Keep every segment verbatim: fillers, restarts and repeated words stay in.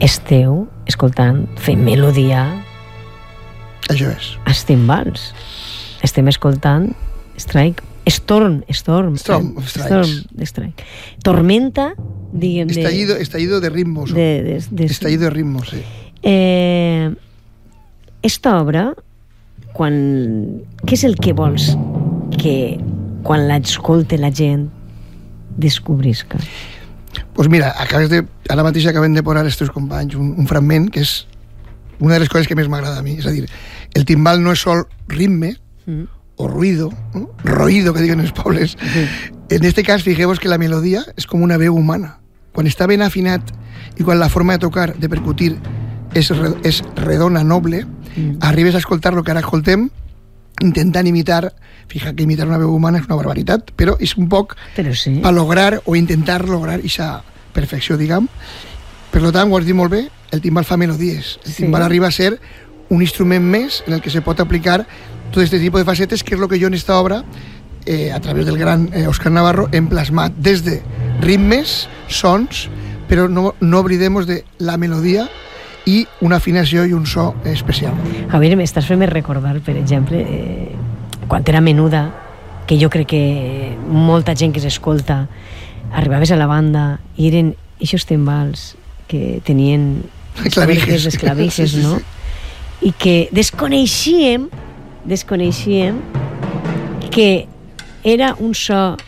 esteu escoltant, fent melodia. Això és. Els timbals. Estem escoltant Strike, Storm, Storm. Storm, eh, Strikes. Storm, Strike. Tormenta, diguem... De, estallido, estallido de ritmos. De, de, de, estallido de ritmos, sí. Eh, esta obra, quan, què és el que vols que quan l'escolte la gent descobrisca? Pues mira, acabes de, ara mateix acabem de posar els teus companys un, un fragment que és una de les coses que més m'agrada a mi. És a dir, el timbal no és sol ritme mm. o ruido, ¿no? Roído, que diuen els pobles. Mm. En este cas, fijeu-vos que la melodia és com una veu humana. Quan està ben afinat i quan la forma de tocar, de percutir, és, és redona, noble, mm. arribes a escoltar el que ara escoltem intentant imitar, fija que imitar una veu humana és una barbaritat, però és un poc sí. per lograr o intentar lograr aquesta perfecció, diguem. Per tant, ho has dit molt bé, el timbal fa melodies. El sí. timbal arriba a ser un instrument més en el que se pot aplicar tot aquest tipus de facetes, que és el que jo en esta obra, eh, a través del gran eh, Òscar Navarro, hem plasmat des de ritmes, sons, però no, no oblidem de la melodia i una afinació i un so especial. Javier, m'estàs fent recordar, per exemple, eh, quan era menuda, que jo crec que molta gent que s'escolta, arribaves a la banda i eren eixos timbals que tenien clavijes, clavijes, sí, sí, no? Sí. I que desconeixíem, desconeixíem que era un so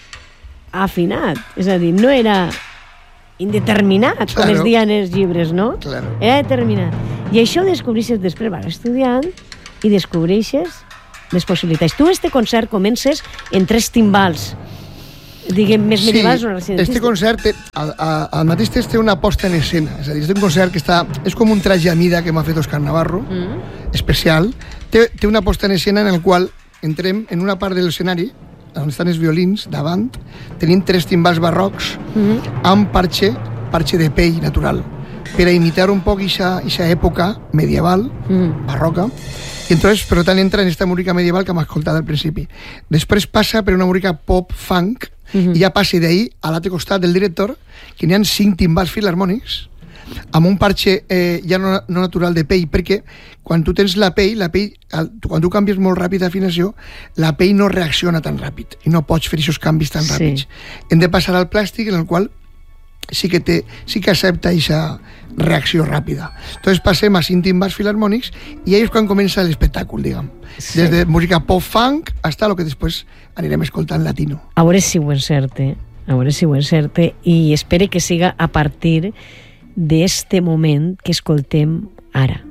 afinat, és a dir, no era indeterminat, claro, com es diuen els llibres, no? Claro. Era determinat. I això ho descobreixes després, vas estudiant i descobreixes les possibilitats. Tu, este concert, comences en tres timbals, diguem, més medievals o renaixentistes. Este concert, al, al mateix temps, té una posta en escena. És a dir, és un concert que està... És com un traje a mida que m'ha fet Òscar Navarro, mm. especial. Té, té una posta en escena en el qual entrem en una part de l'escenari, on estan els violins, davant, tenim tres timbals barrocs mm-hmm. amb parche, parche de pell natural, per a imitar un poc aquesta època medieval, mm. barroca, i entonces, per tant, entra en aquesta música medieval que hem escoltat al principi. Després passa per una música pop-funk, mm-hmm. i ja passa d'ahir a l'altre costat del director, que n'hi ha cinc timbals filharmònics, amb un parche eh, ja no, no natural de pell, perquè quan tu tens la pell, la pell quan tu canvies molt ràpid d'afinació, la pell no reacciona tan ràpid i no pots fer aquests canvis tan ràpids. Sí. Hem de passar al plàstic, en el qual sí que, té, sí que accepta aquesta reacció ràpida. Entonces passem a cinc timbals filharmònics i ahí és quan comença l'espectacle, diguem. Sí. Des de música pop-funk hasta lo que després anirem escoltant latino. A veure si ho encerte, a veure si ho encerte, i espere que siga a partir d'este moment que escoltem ara.